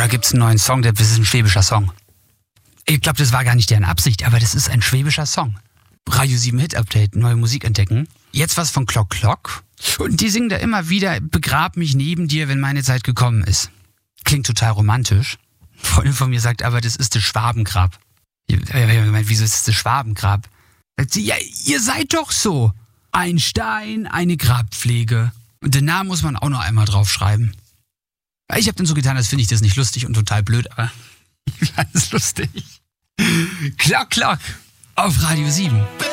gibt's einen neuen Song, das ist ein schwäbischer Song. Ich glaube, das war gar nicht deren Absicht, aber das ist ein schwäbischer Song. Radio 7 Hit Update, neue Musik entdecken. Jetzt was von Klock Klock. Und die singen da immer wieder, begrab mich neben dir, wenn meine Zeit gekommen ist. Klingt total romantisch. Eine Freundin von mir sagt aber, das ist das Schwabengrab. Wieso ist das Schwabengrab? Ja, ihr seid doch so. Ein Stein, eine Grabpflege. Und den Namen muss man auch noch einmal draufschreiben. Ich habe dann so getan, als finde ich das nicht lustig und total blöd, aber ich fand es lustig. Klock Klock auf Radio 7.